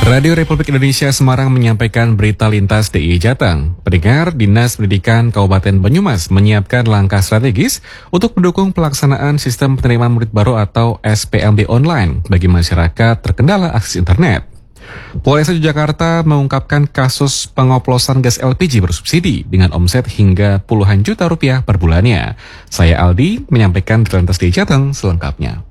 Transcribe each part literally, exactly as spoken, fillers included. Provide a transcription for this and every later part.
Radio Republik Indonesia Semarang menyampaikan berita lintas D I Jateng. Pendengar, Dinas Pendidikan Kabupaten Banyumas menyiapkan langkah strategis untuk mendukung pelaksanaan sistem penerimaan murid baru atau S P M B online bagi masyarakat terkendala akses internet. Polres Jakarta mengungkapkan kasus pengoplosan gas L P G bersubsidi dengan omset hingga puluhan juta rupiah per bulannya. Saya Aldi menyampaikan berita lintas D I Jateng selengkapnya.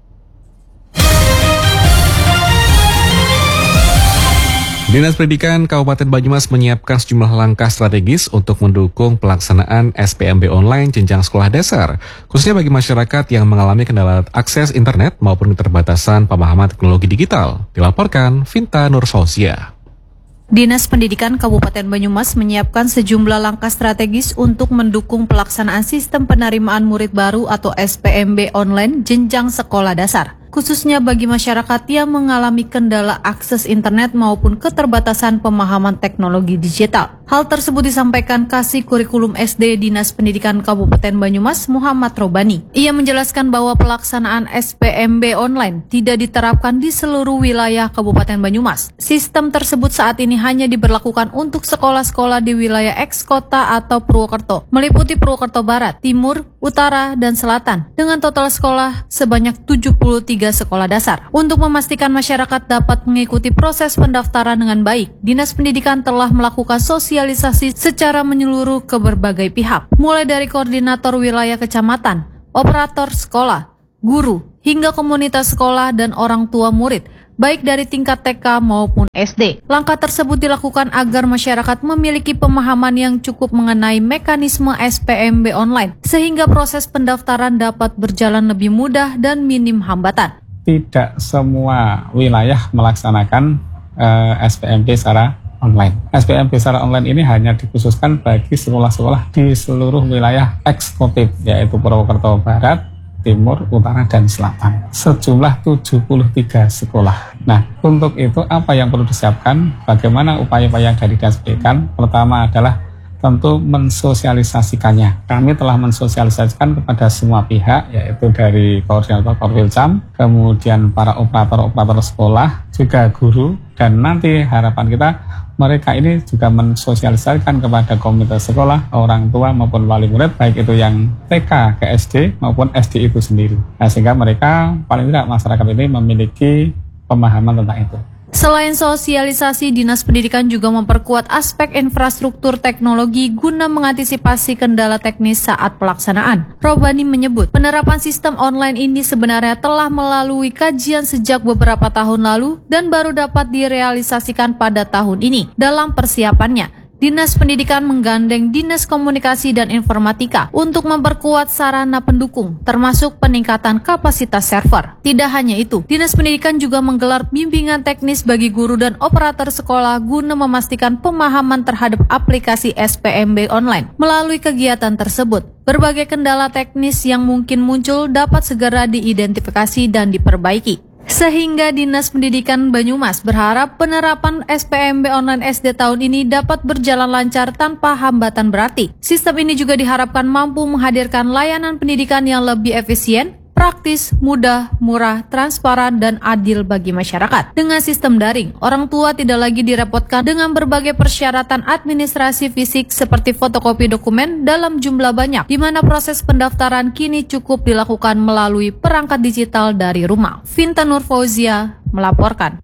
Dinas Pendidikan Kabupaten Banyumas menyiapkan sejumlah langkah strategis untuk mendukung pelaksanaan S P M B online jenjang sekolah dasar, khususnya bagi masyarakat yang mengalami kendala akses internet maupun keterbatasan pemahaman teknologi digital. Dilaporkan Vinta Nurfauziah. Dinas Pendidikan Kabupaten Banyumas menyiapkan sejumlah langkah strategis untuk mendukung pelaksanaan sistem penerimaan murid baru atau S P M B online jenjang sekolah dasar, khususnya bagi masyarakat yang mengalami kendala akses internet maupun keterbatasan pemahaman teknologi digital. Hal tersebut disampaikan Kasih Kurikulum S D Dinas Pendidikan Kabupaten Banyumas Muhammad Robani. Ia menjelaskan bahwa pelaksanaan S P M B online tidak diterapkan di seluruh wilayah Kabupaten Banyumas. Sistem tersebut saat ini hanya diberlakukan untuk sekolah-sekolah di wilayah eks-kota atau Purwokerto, meliputi Purwokerto Barat, Timur, Utara, dan Selatan, dengan total sekolah sebanyak tujuh puluh tiga sekolah dasar. Untuk memastikan masyarakat dapat mengikuti proses pendaftaran dengan baik, Dinas Pendidikan telah melakukan sosialisasi secara menyeluruh ke berbagai pihak, mulai dari koordinator wilayah kecamatan, operator sekolah, guru, hingga komunitas sekolah dan orang tua murid, baik dari tingkat T K maupun S D. Langkah tersebut dilakukan agar masyarakat memiliki pemahaman yang cukup mengenai mekanisme S P M B online, sehingga proses pendaftaran dapat berjalan lebih mudah dan minim hambatan. Tidak semua wilayah melaksanakan uh, S P M B secara online. S P M B secara online ini hanya dikhususkan bagi sekolah-sekolah di seluruh wilayah eksekutif, yaitu Purwokerto Barat, Timur, Utara, dan Selatan. Sejumlah tujuh puluh tiga sekolah. Nah, untuk itu apa yang perlu disiapkan? Bagaimana upaya-upaya dari Dinas Pendidikan? Pertama adalah tentu mensosialisasikannya. Kami telah mensosialisasikan kepada semua pihak, yaitu dari koordinator Korwilcam, kemudian para operator-operator sekolah, juga guru, dan nanti harapan kita mereka ini juga mensosialisasikan kepada komunitas sekolah, orang tua maupun wali murid, baik itu yang T K ke S D maupun S D itu sendiri. Nah, sehingga mereka paling tidak masyarakat ini memiliki pemahaman tentang itu. Selain sosialisasi, Dinas Pendidikan juga memperkuat aspek infrastruktur teknologi guna mengantisipasi kendala teknis saat pelaksanaan. Robani menyebut, penerapan sistem online ini sebenarnya telah melalui kajian sejak beberapa tahun lalu dan baru dapat direalisasikan pada tahun ini. Dalam persiapannya, Dinas Pendidikan menggandeng Dinas Komunikasi dan Informatika untuk memperkuat sarana pendukung, termasuk peningkatan kapasitas server. Tidak hanya itu, Dinas Pendidikan juga menggelar bimbingan teknis bagi guru dan operator sekolah guna memastikan pemahaman terhadap aplikasi S P M B online. Melalui kegiatan tersebut, berbagai kendala teknis yang mungkin muncul dapat segera diidentifikasi dan diperbaiki. Sehingga Dinas Pendidikan Banyumas berharap penerapan S P M B online S D tahun ini dapat berjalan lancar tanpa hambatan berarti. Sistem ini juga diharapkan mampu menghadirkan layanan pendidikan yang lebih efisien, praktis, mudah, murah, transparan, dan adil bagi masyarakat. Dengan sistem daring, orang tua tidak lagi direpotkan dengan berbagai persyaratan administrasi fisik seperti fotokopi dokumen dalam jumlah banyak, di mana proses pendaftaran kini cukup dilakukan melalui perangkat digital dari rumah. Vinta Nurfauziah melaporkan.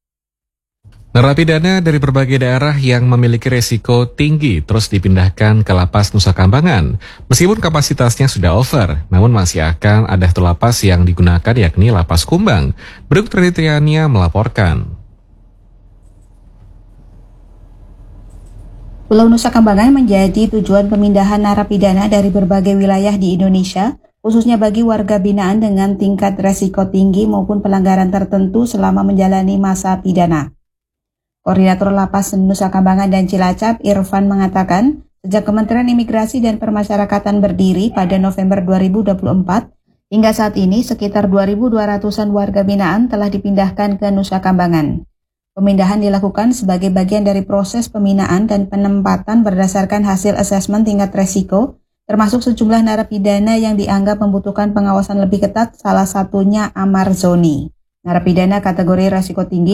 Narapidana dari berbagai daerah yang memiliki resiko tinggi terus dipindahkan ke lapas Nusa Kambangan. Meskipun kapasitasnya sudah over, namun masih akan ada satu lapas yang digunakan, yakni Lapas Kumbang. Berikut Tritriania melaporkan. Pulau Nusa Kambangan menjadi tujuan pemindahan narapidana dari berbagai wilayah di Indonesia, khususnya bagi warga binaan dengan tingkat resiko tinggi maupun pelanggaran tertentu selama menjalani masa pidana. Koordinator Lapas Nusa Kambangan dan Cilacap, Irfan, mengatakan, sejak Kementerian Imigrasi dan Permasyarakatan berdiri pada November dua ribu dua puluh empat, hingga saat ini sekitar dua ribu dua ratusan warga binaan telah dipindahkan ke Nusa Kambangan. Pemindahan dilakukan sebagai bagian dari proses pembinaan dan penempatan berdasarkan hasil asesmen tingkat resiko, termasuk sejumlah narapidana yang dianggap membutuhkan pengawasan lebih ketat, salah satunya Amar Zoni. Narapidana kategori resiko tinggi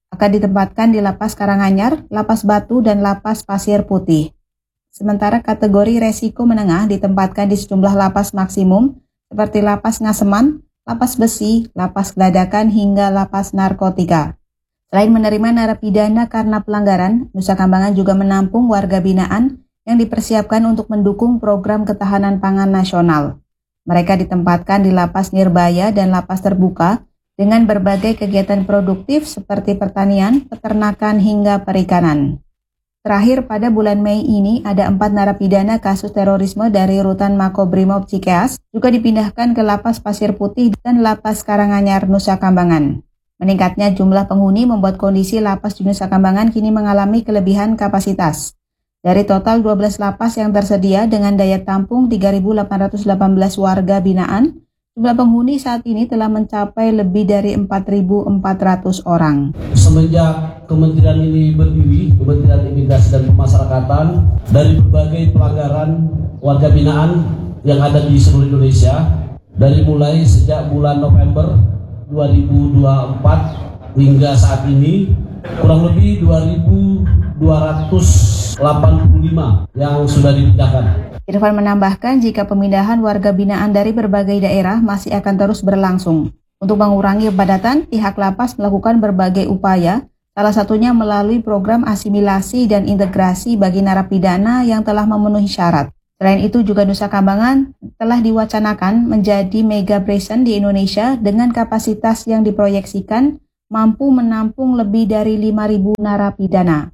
akan ditempatkan di Lapas Karanganyar, Lapas Batu, dan Lapas Pasir Putih. Sementara kategori resiko menengah ditempatkan di sejumlah lapas maksimum seperti Lapas Ngaseman, Lapas Besi, Lapas Geladakan, hingga Lapas Narkotika. Selain menerima narapidana karena pelanggaran, Nusa Kambangan juga menampung warga binaan yang dipersiapkan untuk mendukung program ketahanan pangan nasional. Mereka ditempatkan di Lapas Nirbaya dan Lapas Terbuka dengan berbagai kegiatan produktif seperti pertanian, peternakan, hingga perikanan. Terakhir, pada bulan Mei ini ada empat narapidana kasus terorisme dari Rutan Makobrimob Cikeas juga dipindahkan ke Lapas Pasir Putih dan Lapas Karanganyar, Nusa Kambangan. Meningkatnya jumlah penghuni membuat kondisi lapas di Nusa Kambangan kini mengalami kelebihan kapasitas. Dari total dua belas lapas yang tersedia dengan daya tampung tiga ribu delapan ratus delapan belas warga binaan, jumlah penghuni saat ini telah mencapai lebih dari empat ribu empat ratus orang. Semenjak kementerian ini berdiri, Kementerian Imigrasi dan Pemasyarakatan, dari berbagai pelanggaran warga binaan yang ada di seluruh Indonesia, dari mulai sejak bulan November dua ribu dua puluh empat hingga saat ini, kurang lebih dua ribu dua ratus delapan puluh lima yang sudah dipindahkan. Irfan menambahkan jika pemindahan warga binaan dari berbagai daerah masih akan terus berlangsung. Untuk mengurangi kepadatan, pihak lapas melakukan berbagai upaya, salah satunya melalui program asimilasi dan integrasi bagi narapidana yang telah memenuhi syarat. Selain itu juga Nusa Kambangan telah diwacanakan menjadi mega prison di Indonesia dengan kapasitas yang diproyeksikan mampu menampung lebih dari lima ribu narapidana.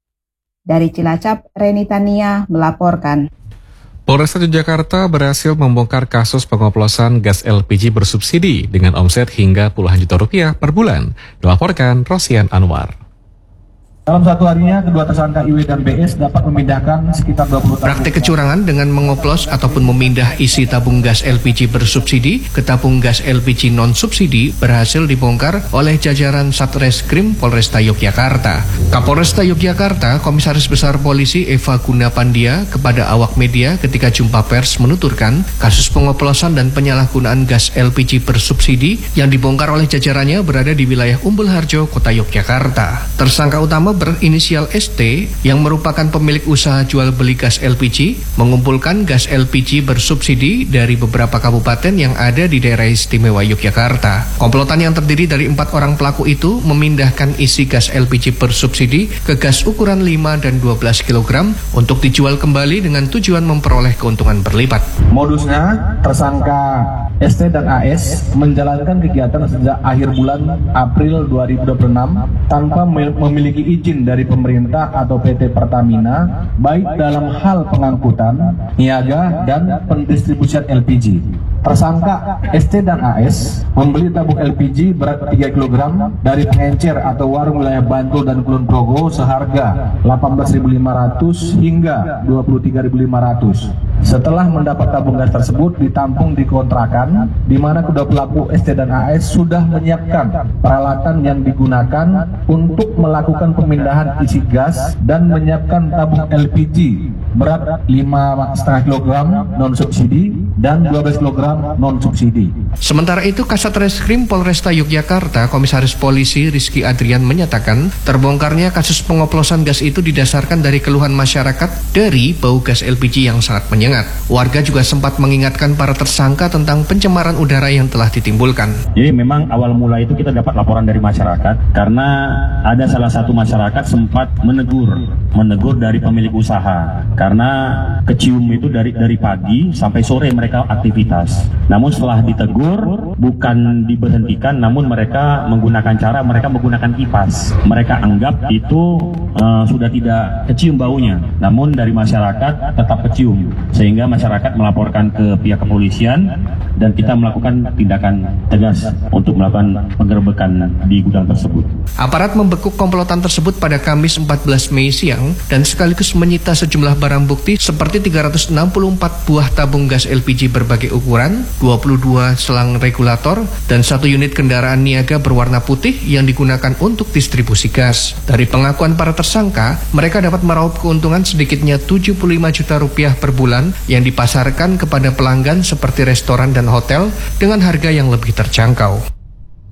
Dari Cilacap, Reni Tania melaporkan. Polresta Yogyakarta berhasil membongkar kasus pengoplosan gas L P G bersubsidi dengan omset hingga puluhan juta rupiah per bulan. Dilaporkan Rosian Anwar. Dalam satu harinya, kedua tersangka I W dan B S dapat memindahkan sekitar dua puluh tabung. Praktek kecurangan dengan mengoplos ataupun memindah isi tabung gas L P G bersubsidi ke tabung gas L P G non-subsidi berhasil dibongkar oleh jajaran Satreskrim Polresta Yogyakarta. Kapolresta Yogyakarta, Komisaris Besar Polisi Eva Gunapandia kepada awak media ketika jumpa pers menuturkan kasus pengoplosan dan penyalahgunaan gas L P G bersubsidi yang dibongkar oleh jajarannya berada di wilayah Umbul Harjo, Kota Yogyakarta. Tersangka utama berinisial S T yang merupakan pemilik usaha jual beli gas L P G mengumpulkan gas L P G bersubsidi dari beberapa kabupaten yang ada di daerah istimewa Yogyakarta. Komplotan yang terdiri dari empat orang pelaku itu memindahkan isi gas L P G bersubsidi ke gas ukuran lima dan dua belas kilogram untuk dijual kembali dengan tujuan memperoleh keuntungan berlipat. Modusnya, tersangka S T dan A S menjalankan kegiatan sejak akhir bulan April dua ribu dua puluh enam tanpa memiliki izin dari pemerintah atau P T Pertamina, baik dalam hal pengangkutan, niaga, dan pendistribusian L P G. Tersangka S T dan A S membeli tabung L P G berat tiga kilogram dari pengencer atau warung wilayah Bantul dan Kulon Progo seharga delapan belas ribu lima ratus hingga dua puluh tiga ribu lima ratus. Setelah mendapat tabung gas tersebut ditampung di kontrakan, di mana kedua pelaku S T dan A S sudah menyiapkan peralatan yang digunakan untuk melakukan pemindahan isi gas dan menyiapkan tabung L P G berat lima koma lima kilogram non-subsidi dan dua belas kilogram non-subsidi. Sementara itu, Kasat Reskrim Polresta Yogyakarta, Komisaris Polisi Rizky Adrian menyatakan terbongkarnya kasus pengoplosan gas itu didasarkan dari keluhan masyarakat dari bau gas L P G yang sangat menyengat. Warga juga sempat mengingatkan para tersangka tentang pencemaran udara yang telah ditimbulkan. Jadi memang awal mula itu kita dapat laporan dari masyarakat karena ada salah satu masyarakat sempat menegur, menegur dari pemilik usaha karena kecium itu dari dari pagi sampai sore mereka aktivitas. Namun setelah ditegur bukan diberhentikan, namun mereka menggunakan cara mereka menggunakan kipas. Mereka anggap itu uh, sudah tidak kecium baunya, namun dari masyarakat tetap kecium, sehingga masyarakat melaporkan ke pihak kepolisian dan kita melakukan tindakan tegas untuk melakukan penggerbekan di gudang tersebut. Aparat membekuk komplotan tersebut pada Kamis empat belas Mei siang dan sekaligus menyita sejumlah barang bukti seperti tiga ratus enam puluh empat buah tabung gas L P G berbagai ukuran, dua puluh dua selang regulator, dan satu unit kendaraan niaga berwarna putih yang digunakan untuk distribusi gas. Dari pengakuan para tersangka, mereka dapat meraup keuntungan sedikitnya tujuh puluh lima juta rupiah per bulan yang dipasarkan kepada pelanggan seperti restoran dan hotel dengan harga yang lebih terjangkau.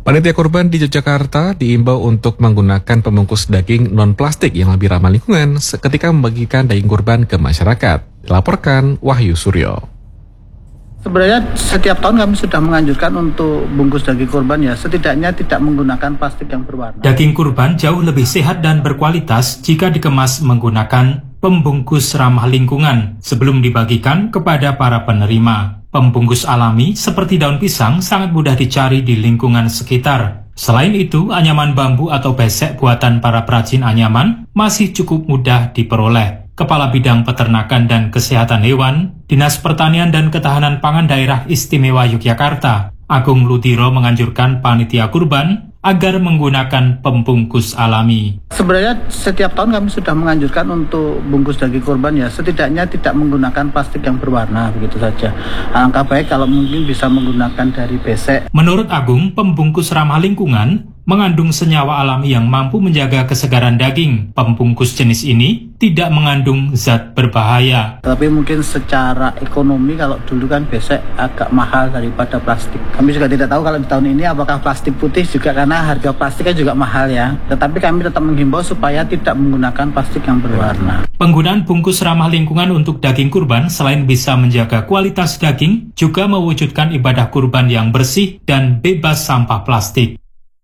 Panitia kurban di Yogyakarta diimbau untuk menggunakan pembungkus daging non-plastik yang lebih ramah lingkungan ketika membagikan daging kurban ke masyarakat. Dilaporkan Wahyu Suryo. Sebenarnya setiap tahun kami sudah menganjurkan untuk bungkus daging kurban ya setidaknya tidak menggunakan plastik yang berwarna. Daging kurban jauh lebih sehat dan berkualitas jika dikemas menggunakan pembungkus ramah lingkungan sebelum dibagikan kepada para penerima. Pembungkus alami seperti daun pisang sangat mudah dicari di lingkungan sekitar. Selain itu, anyaman bambu atau besek buatan para perajin anyaman masih cukup mudah diperoleh. Kepala Bidang Peternakan dan Kesehatan Hewan, Dinas Pertanian dan Ketahanan Pangan Daerah Istimewa Yogyakarta, Agung Ludiro menganjurkan panitia kurban agar menggunakan pembungkus alami. Sebenarnya setiap tahun kami sudah menganjurkan untuk bungkus daging kurban ya setidaknya tidak menggunakan plastik yang berwarna, begitu saja. Alangkah baik kalau mungkin bisa menggunakan dari besek. Menurut Agung, pembungkus ramah lingkungan mengandung senyawa alami yang mampu menjaga kesegaran daging. Pembungkus jenis ini tidak mengandung zat berbahaya. Tapi mungkin secara ekonomi kalau dulu kan besek agak mahal daripada plastik. Kami juga tidak tahu kalau di tahun ini apakah plastik putih juga karena harga plastiknya juga mahal ya. Tetapi kami tetap menghimbau supaya tidak menggunakan plastik yang berwarna. Penggunaan bungkus ramah lingkungan untuk daging kurban selain bisa menjaga kualitas daging, juga mewujudkan ibadah kurban yang bersih dan bebas sampah plastik.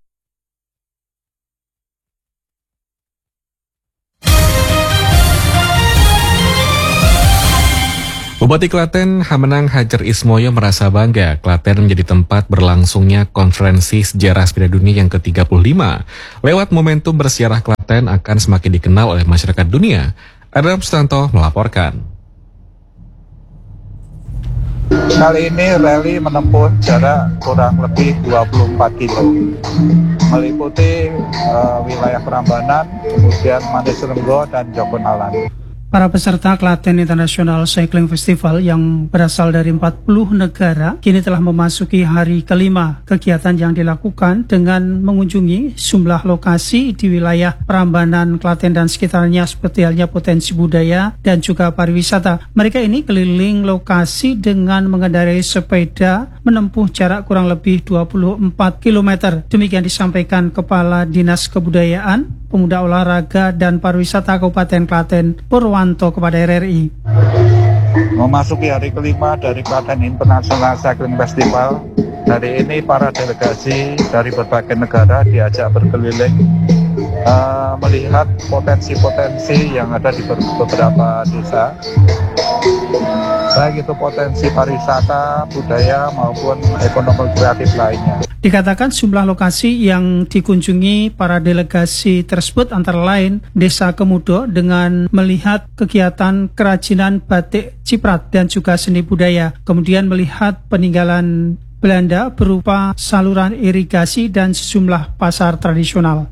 Bupati Klaten Hamenang Hajar Ismoyo merasa bangga Klaten menjadi tempat berlangsungnya konferensi sejarah sepeda dunia yang ke tiga puluh lima. Lewat momentum bersiarah, Klaten akan semakin dikenal oleh masyarakat dunia. Adam Sutanto melaporkan. Kali ini rally menempuh jarak kurang lebih dua puluh empat kilo, meliputi uh, wilayah Prambanan, kemudian Manis Renggo dan Jogonalan. Para peserta Klaten International Cycling Festival yang berasal dari empat puluh negara kini telah memasuki hari kelima kegiatan yang dilakukan dengan mengunjungi sejumlah lokasi di wilayah Prambanan, Klaten dan sekitarnya seperti halnya potensi budaya dan juga pariwisata. Mereka ini keliling lokasi dengan mengendarai sepeda menempuh jarak kurang lebih dua puluh empat kilometer. Demikian disampaikan Kepala Dinas Kebudayaan, Pemuda Olahraga dan Pariwisata Kabupaten Klaten, Purwanto kepada R R I. Memasuki hari kelima dari Klaten International Cycling Festival, hari ini para delegasi dari berbagai negara diajak berkeliling uh, melihat potensi-potensi yang ada di beberapa desa, baik itu potensi pariwisata, budaya maupun ekonomi kreatif lainnya. Dikatakan sejumlah lokasi yang dikunjungi para delegasi tersebut antara lain Desa Kemudo dengan melihat kegiatan kerajinan batik Ciprat dan juga seni budaya. Kemudian melihat peninggalan Belanda berupa saluran irigasi dan sejumlah pasar tradisional.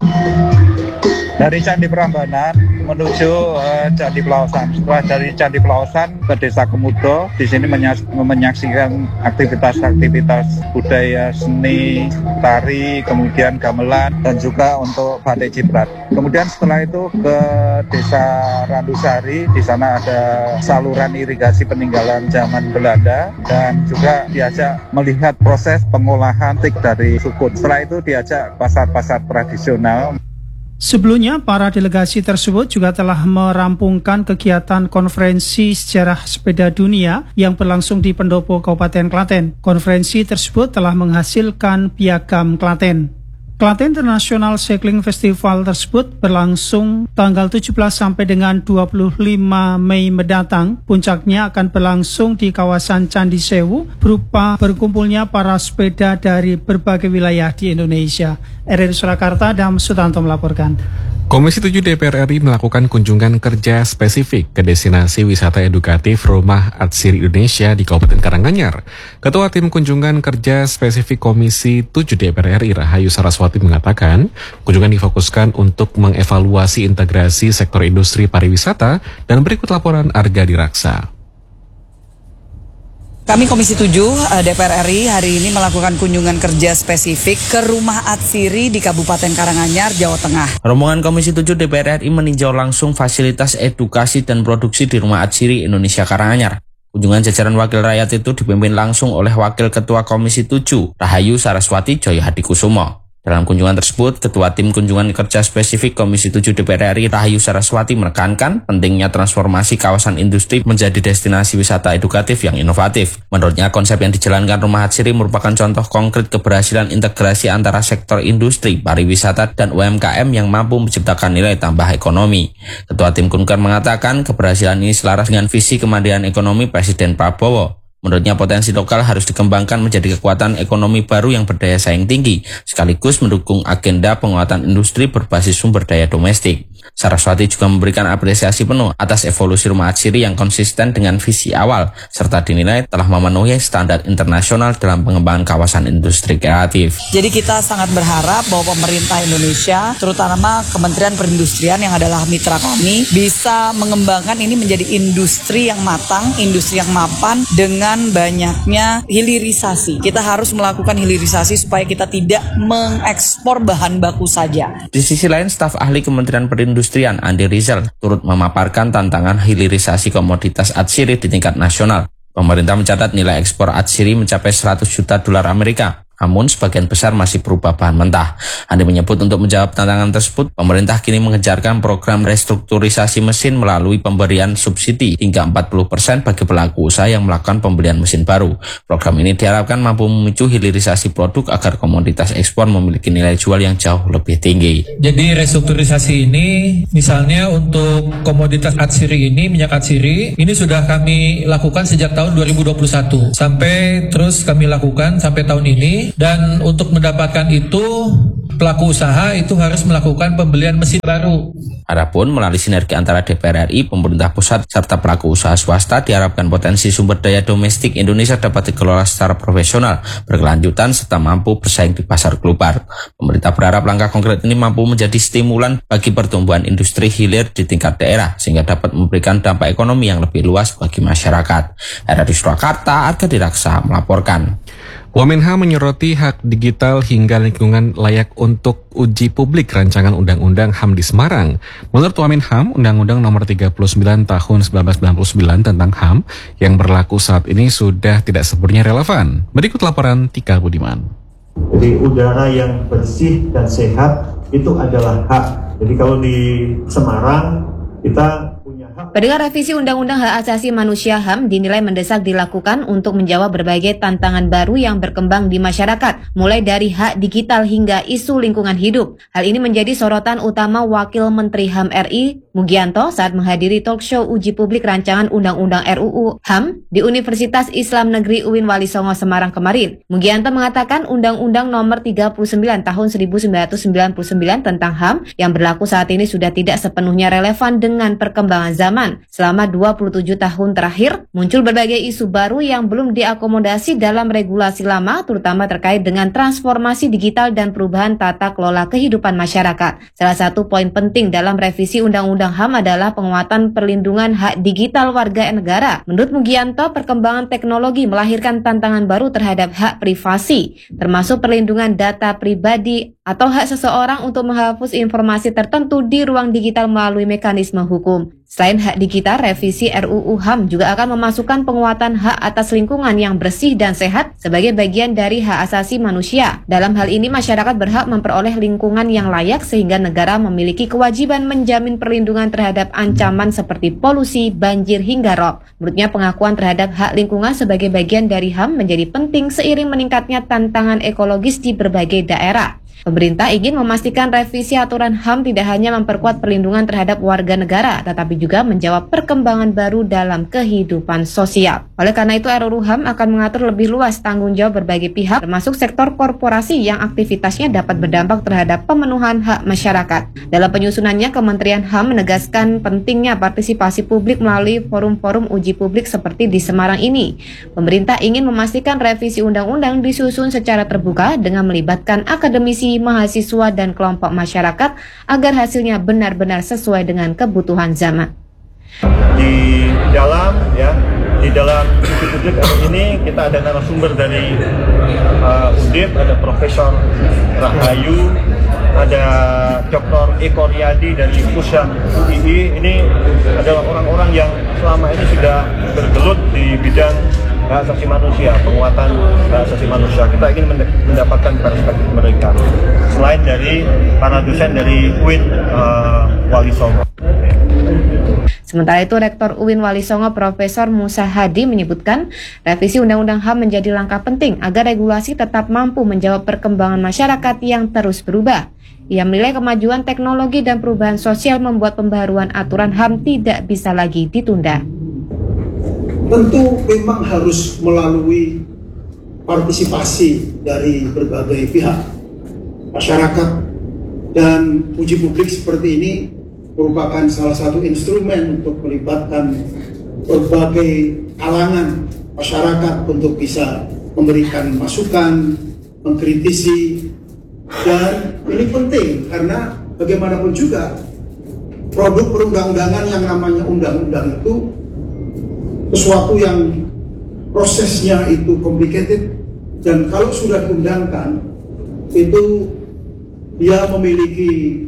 Dari Candi Prambanan menuju uh, Candi Pelausan. Setelah dari Candi Pelausan ke Desa Kemudo, di sini menyas- menyaksikan aktivitas-aktivitas budaya, seni, tari, kemudian gamelan, dan juga untuk batik Ciprat. Kemudian setelah itu ke Desa Randusari, di sana ada saluran irigasi peninggalan zaman Belanda, dan juga diajak melihat proses pengolahan tik dari sukun. Setelah itu diajak pasar-pasar tradisional. Sebelumnya, para delegasi tersebut juga telah merampungkan kegiatan konferensi sejarah sepeda dunia yang berlangsung di Pendopo, Kabupaten Klaten. Konferensi tersebut telah menghasilkan piagam Klaten. Klaten International Cycling Festival tersebut berlangsung tanggal tujuh belas sampai dengan dua puluh lima Mei mendatang. Puncaknya akan berlangsung di kawasan Candi Sewu berupa berkumpulnya para sepeda dari berbagai wilayah di Indonesia. R R I Surakarta, Adam Sutanto melaporkan. Komisi tujuh D P R R I melakukan kunjungan kerja spesifik ke destinasi wisata edukatif Rumah Atsiri Indonesia di Kabupaten Karanganyar. Ketua Tim Kunjungan Kerja Spesifik Komisi tujuh D P R R I Rahayu Saraswati mengatakan, kunjungan difokuskan untuk mengevaluasi integrasi sektor industri pariwisata dan berikut laporan Arga Diraksa. Kami Komisi tujuh D P R R I hari ini melakukan kunjungan kerja spesifik ke Rumah Atsiri di Kabupaten Karanganyar, Jawa Tengah. Rombongan Komisi tujuh D P R R I meninjau langsung fasilitas edukasi dan produksi di Rumah Atsiri Indonesia Karanganyar. Kunjungan jajaran wakil rakyat itu dipimpin langsung oleh Wakil Ketua Komisi tujuh, Rahayu Saraswati Joyo Hadikusumo. Dalam kunjungan tersebut, Ketua Tim Kunjungan Kerja Spesifik Komisi tujuh D P R R I Rahayu Saraswati menekankan pentingnya transformasi kawasan industri menjadi destinasi wisata edukatif yang inovatif. Menurutnya, konsep yang dijalankan Rumah Hatsiri merupakan contoh konkret keberhasilan integrasi antara sektor industri, pariwisata, dan U M K M yang mampu menciptakan nilai tambah ekonomi. Ketua Tim Kunker mengatakan keberhasilan ini selaras dengan visi kemandirian ekonomi Presiden Prabowo. Menurutnya potensi lokal harus dikembangkan menjadi kekuatan ekonomi baru yang berdaya saing tinggi, sekaligus mendukung agenda penguatan industri berbasis sumber daya domestik. Saraswati juga memberikan apresiasi penuh atas evolusi Rumah Hatsiri yang konsisten dengan visi awal, serta dinilai telah memenuhi standar internasional dalam pengembangan kawasan industri kreatif. Jadi kita sangat berharap bahwa pemerintah Indonesia, terutama Kementerian Perindustrian yang adalah mitra kami, bisa mengembangkan ini menjadi industri yang matang, industri yang mapan dengan banyaknya hilirisasi. Kita harus melakukan hilirisasi supaya kita tidak mengekspor bahan baku saja. Di sisi lain, staf ahli Kementerian Perindustrian Andi Rizal turut memaparkan tantangan hilirisasi komoditas atsiri di tingkat nasional. Pemerintah mencatat nilai ekspor atsiri mencapai seratus juta dolar Amerika. Namun sebagian besar masih berupa bahan mentah. Andi menyebut untuk menjawab tantangan tersebut, pemerintah kini mengejarkan program restrukturisasi mesin melalui pemberian subsidi hingga empat puluh persen bagi pelaku usaha yang melakukan pembelian mesin baru. Program ini diharapkan mampu memicu hilirisasi produk agar komoditas ekspor memiliki nilai jual yang jauh lebih tinggi. Jadi restrukturisasi ini misalnya untuk komoditas atsiri ini, minyak atsiri, ini sudah kami lakukan sejak tahun dua ribu dua puluh satu sampai terus kami lakukan sampai tahun ini. Dan untuk mendapatkan itu, pelaku usaha itu harus melakukan pembelian mesin baru. Adapun melalui sinergi antara D P R R I, pemerintah pusat, serta pelaku usaha swasta, diharapkan potensi sumber daya domestik Indonesia dapat dikelola secara profesional, berkelanjutan, serta mampu bersaing di pasar global. Pemerintah berharap langkah konkret ini mampu menjadi stimulan bagi pertumbuhan industri hilir di tingkat daerah, sehingga dapat memberikan dampak ekonomi yang lebih luas bagi masyarakat. R R I Surakarta, Arga Diraksa melaporkan. Wamenha menyoroti hak digital hingga lingkungan layak untuk uji publik rancangan Undang-Undang H A M di Semarang. Menurut Wamenha, Undang-Undang Nomor tiga puluh sembilan Tahun seribu sembilan ratus sembilan puluh sembilan tentang H A M yang berlaku saat ini sudah tidak sepenuhnya relevan. Berikut laporan Tika Budiman. Jadi udara yang bersih dan sehat itu adalah hak. Jadi kalau di Semarang kita Pendengar, revisi Undang-Undang Hak Asasi Manusia H A M dinilai mendesak dilakukan untuk menjawab berbagai tantangan baru yang berkembang di masyarakat, mulai dari hak digital hingga isu lingkungan hidup. Hal ini menjadi sorotan utama Wakil Menteri H A M R I, Mugianto, saat menghadiri talk show uji publik rancangan Undang-Undang R U U H A M di Universitas Islam Negeri U I N Walisongo Semarang kemarin. Mugianto mengatakan Undang-Undang Nomor tiga puluh sembilan Tahun seribu sembilan ratus sembilan puluh sembilan tentang H A M yang berlaku saat ini sudah tidak sepenuhnya relevan dengan perkembangan zaman. Selama dua puluh tujuh tahun terakhir, muncul berbagai isu baru yang belum diakomodasi dalam regulasi lama, terutama terkait dengan transformasi digital dan perubahan tata kelola kehidupan masyarakat. Salah satu poin penting dalam revisi Undang-Undang H A M adalah penguatan perlindungan hak digital warga negara. Menurut Mugianto, perkembangan teknologi melahirkan tantangan baru terhadap hak privasi, termasuk perlindungan data pribadi atau hak seseorang untuk menghapus informasi tertentu di ruang digital melalui mekanisme hukum. Selain hak digital, revisi R U U H A M juga akan memasukkan penguatan hak atas lingkungan yang bersih dan sehat sebagai bagian dari hak asasi manusia. Dalam hal ini, masyarakat berhak memperoleh lingkungan yang layak sehingga negara memiliki kewajiban menjamin perlindungan terhadap ancaman seperti polusi, banjir, hingga rob. Menurutnya, pengakuan terhadap hak lingkungan sebagai bagian dari H A M menjadi penting seiring meningkatnya tantangan ekologis di berbagai daerah. Pemerintah ingin memastikan revisi aturan H A M tidak hanya memperkuat perlindungan terhadap warga negara, tetapi juga menjawab perkembangan baru dalam kehidupan sosial. Oleh karena itu, R U U H A M akan mengatur lebih luas tanggung jawab berbagai pihak, termasuk sektor korporasi yang aktivitasnya dapat berdampak terhadap pemenuhan hak masyarakat. Dalam penyusunannya, Kementerian H A M menegaskan pentingnya partisipasi publik melalui forum-forum uji publik seperti di Semarang ini. Pemerintah ingin memastikan revisi undang-undang disusun secara terbuka dengan melibatkan akademisi, mahasiswa, dan kelompok masyarakat agar hasilnya benar-benar sesuai dengan kebutuhan zaman. Di dalam ya Di dalam ujuk-ujuk ini kita ada narasumber dari uh, Undip, ada Profesor Rahayu, ada Doktor Eko Riyadi dari Pusat U I I. Ini adalah orang-orang yang selama ini sudah bergelut di bidang hak asasi manusia, penguatan hak asasi manusia. Kita ingin mendapatkan perspektif mereka. Selain dari para dosen dari U I N uh, Wali Songo. Sementara itu, Rektor U I N Wali Songo Profesor Musa Hadi menyebutkan revisi Undang-Undang H A M menjadi langkah penting agar regulasi tetap mampu menjawab perkembangan masyarakat yang terus berubah. Ia menilai kemajuan teknologi dan perubahan sosial membuat pembaharuan aturan H A M tidak bisa lagi ditunda. Tentu memang harus melalui partisipasi dari berbagai pihak, masyarakat, dan uji publik seperti ini merupakan salah satu instrumen untuk melibatkan berbagai kalangan masyarakat untuk bisa memberikan masukan, mengkritisi, dan ini penting karena bagaimanapun juga produk perundang-undangan yang namanya undang-undang itu sesuatu yang prosesnya itu complicated, dan kalau sudah diundangkan itu dia memiliki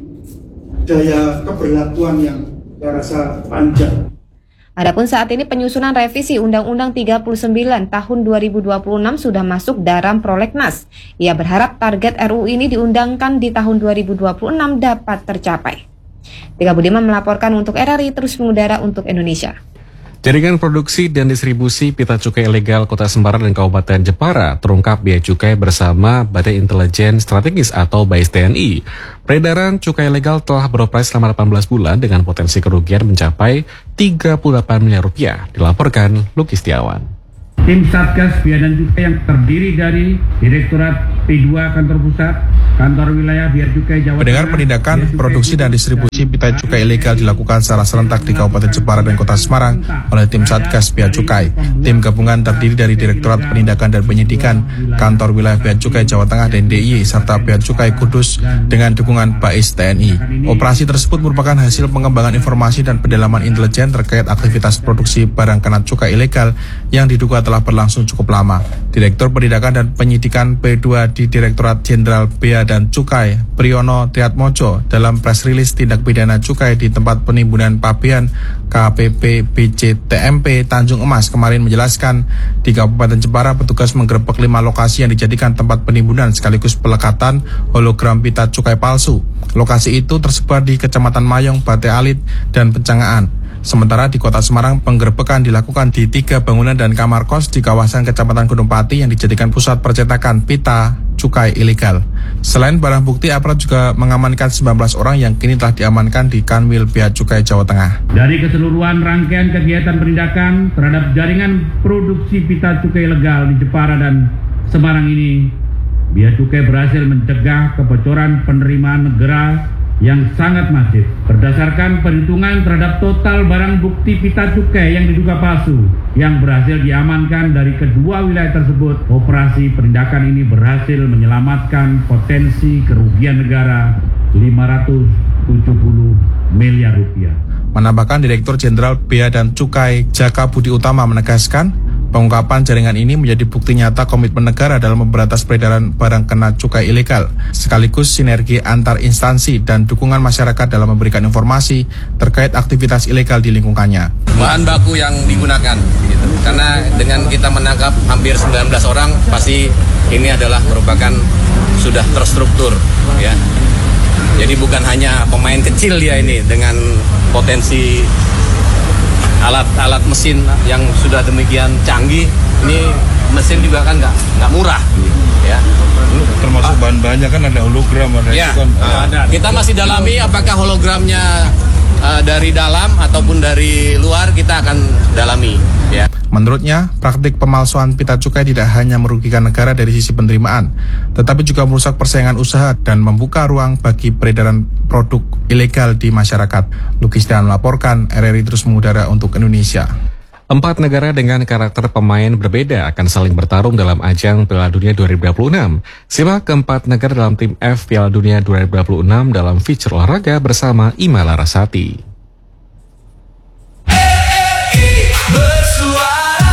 daya keberlakuan yang saya rasa panjang. Adapun saat ini penyusunan revisi Undang-Undang tiga puluh sembilan tahun dua ribu dua puluh enam sudah masuk dalam prolegnas. Ia berharap target R U U ini diundangkan di tahun dua ribu dua puluh enam dapat tercapai. Tika Budiman melaporkan untuk R R I Terus Mengudara untuk Indonesia. Jaringan produksi dan distribusi pita cukai ilegal Kota Semarang dan Kabupaten Jepara terungkap Bea Cukai bersama Badan Intelijen Strategis atau B A I S T N I. Peredaran cukai ilegal telah beroperasi selama delapan belas bulan dengan potensi kerugian mencapai tiga puluh delapan miliar rupiah, dilaporkan Luki Setiawan. Tim Satgas Bea dan Cukai yang terdiri dari Direktorat P dua Kantor Pusat, Kantor Wilayah Bea Cukai Jawa Tengah. Pendengar, penindakan, produksi dan distribusi pita cukai ilegal dilakukan secara serentak di Kabupaten Jepara dan Kota Semarang oleh tim Satgas Bea Cukai. Tim gabungan terdiri dari Direktorat Penindakan dan Penyidikan, Kantor Wilayah Bea Cukai Jawa Tengah dan D I Y serta Bea Cukai Kudus dengan dukungan B A I S T N I. Operasi tersebut merupakan hasil pengembangan informasi dan pendalaman intelijen terkait aktivitas produksi barang kena cukai ilegal yang diduga telah berlangsung cukup lama. Direktur Penindakan dan Penyidikan P dua di Direktorat Jenderal Bea dan Cukai, Priyono Triatmojo, dalam press release tindak pidana cukai di tempat penimbunan pabean K P P B C T M P Tanjung Emas kemarin menjelaskan, di Kabupaten Jepara petugas menggerebek lima lokasi yang dijadikan tempat penimbunan sekaligus pelekatan hologram pita cukai palsu. Lokasi itu tersebar di Kecamatan Mayong, Bate Alit, dan Pencangaan. Sementara di Kota Semarang, penggerebekan dilakukan di tiga bangunan dan kamar kos di kawasan Kecamatan Gunung Pati yang dijadikan pusat percetakan pita cukai ilegal. Selain barang bukti, aparat juga mengamankan sembilan belas orang yang kini telah diamankan di Kanwil Bea Cukai Jawa Tengah. Dari keseluruhan rangkaian kegiatan penindakan terhadap jaringan produksi pita cukai ilegal di Jepara dan Semarang ini, Bea Cukai berhasil mencegah kebocoran penerimaan negara yang sangat masif. Berdasarkan perhitungan terhadap total barang bukti pita cukai yang diduga palsu yang berhasil diamankan dari kedua wilayah tersebut, operasi penindakan ini berhasil menyelamatkan potensi kerugian negara lima ratus tujuh puluh miliar rupiah. Menambahkan, Direktur Jenderal Bea dan Cukai Jaka Budi Utama menegaskan, pengungkapan jaringan ini menjadi bukti nyata komitmen negara dalam memberantas peredaran barang kena cukai ilegal, sekaligus sinergi antar instansi dan dukungan masyarakat dalam memberikan informasi terkait aktivitas ilegal di lingkungannya. Bahan baku yang digunakan, gitu. Karena dengan kita menangkap hampir sembilan belas orang, pasti ini adalah merupakan sudah terstruktur, ya. Jadi bukan hanya pemain kecil dia ini dengan potensi alat-alat mesin yang sudah demikian canggih. Ini mesin juga kan nggak nggak murah, ya. Termasuk bahan-bahannya kan ada hologram, ada ya, itu kan. Uh, ada. Kita masih dalami apakah hologramnya uh, dari dalam ataupun dari luar, kita akan dalami, ya. Menurutnya, praktik pemalsuan pita cukai tidak hanya merugikan negara dari sisi penerimaan, tetapi juga merusak persaingan usaha dan membuka ruang bagi peredaran produk ilegal di masyarakat. Lukistian melaporkan, R R I Terus Mengudara untuk Indonesia. Empat negara dengan karakter pemain berbeda akan saling bertarung dalam ajang Piala Dunia dua ribu dua puluh enam. Simak keempat negara dalam tim F Piala Dunia dua ribu dua puluh enam dalam feature olahraga bersama Ima Larasati. Bersuara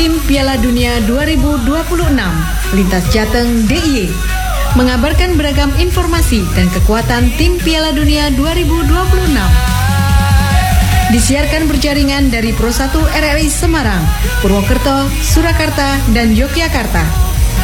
Tim Piala Dunia dua ribu dua puluh enam, Lintas Jateng D I Y, mengabarkan beragam informasi dan kekuatan tim Piala Dunia dua ribu dua puluh enam. Disiarkan berjaringan dari Pro satu R R I Semarang, Purwokerto, Surakarta, dan Yogyakarta.